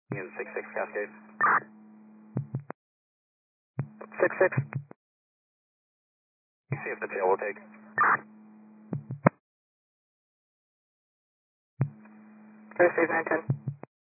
Unit 66 Cascade. 66. See if the tail will take. Receive 910.